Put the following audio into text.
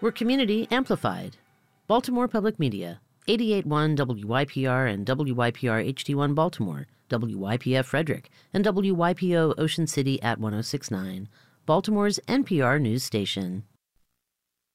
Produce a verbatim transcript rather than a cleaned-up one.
We're community amplified. Baltimore Public Media, eighty-eight point one W Y P R and W Y P R H D one Baltimore, W Y P F Frederick, and W Y P O Ocean City at one oh six point nine, Baltimore's N P R news station.